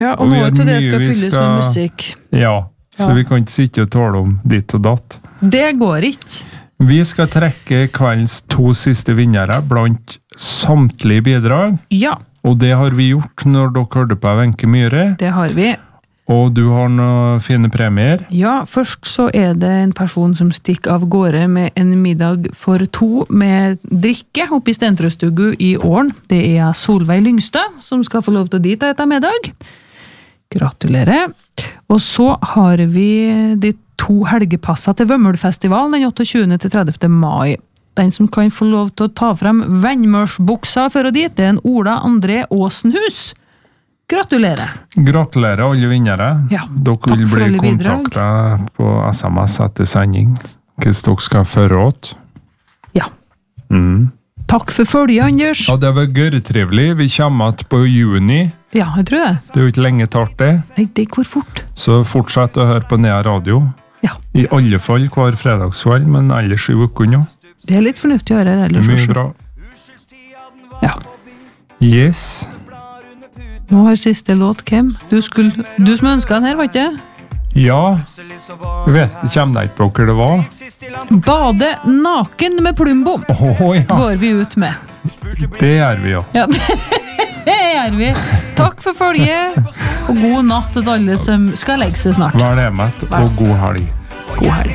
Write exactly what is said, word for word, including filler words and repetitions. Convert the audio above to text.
Ja, og, Og vi nå har til det mye skal vi fylles skal- med musikk. Ja, så Ja. vi kan ikke sitte og tale om ditt og datt. Det går ikke. Vi skal trekke kveldens to siste vinnere blant samtlige bidrag, Ja, og det har vi gjort når dere hørte på Wenche Myhre, det har vi. og du har noen fine premier. Ja, først så er det en person som stikker av gårde med en middag for to med drikke oppe i Stentrøstugu i Åren. Det er Solveig Lyngstad som skal få lov til å dit og ete middag. Gratulerer. Og så har vi de to helgepasser til Vømmelfestivalen den åttiende til tredivte mai. Den som kan få lov til å ta frem vennmørsbuksa for å dit, det er en Ola André Åsenhus. Gratulerer. Gratulerer alle vinnere. Ja, Dere takk vil for bli alle bidrag. kontaktet på S M S etter sending. Hvis dere skal føre åt. Ja. Mm. Takk for følget, Anders. Ja, det var gørretrivelig. Vi kommer til på juni. Ja, jeg tror det. Det er jo ikke lenge talt det. Nei, det går fort. Så fortsett å høre på Nea Radio. Ja. I alle fall hver fredagskveld, men ellers i uken også. Det er litt fornuftig å høre her Det er ellers mye også. bra. Ja. Yes. Nå har siste låt hvem? Du, skulle, du som ønsket den her, var ikke det? Ja. Jeg vet, kommer deg ikke på hva det var? Bade naken med Plumbo Åh, ja. går vi ut med. Det gjør vi jo. Ja, det gjør vi. Takk for følget, og god natt til alle som skal legge seg snart. Vær det med, og god helg. God helg.